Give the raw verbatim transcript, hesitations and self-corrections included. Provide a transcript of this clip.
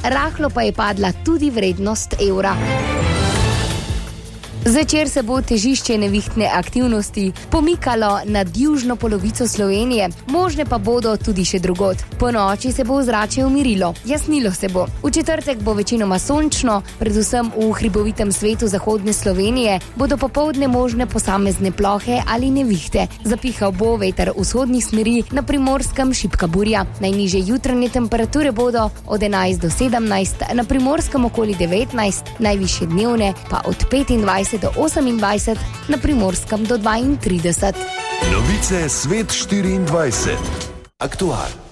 rahlo pa je padla tudi vrednost evra. Zvečer se bo težišče nevihtne aktivnosti pomikalo nad južno polovico Slovenije, možne pa bodo tudi še drugod. Po noči se bo ozračje umirilo, jasnilo se bo. V četrtek bo večinoma sončno, predvsem v hribovitem svetu zahodne Slovenije bodo popoldne možne posamezne plohe ali nevihte. Zapihal bo veter vzhodnih smeri, na Primorskem šibka burja. Najnižje jutranje temperature bodo od enajst do sedemnajst, na Primorskem okoli devetnajst, najvišje dnevne pa od petindvajset do osemindvajset, na Primorskem do dvaintrideset. Novice Svet štiriindvajset. Aktual.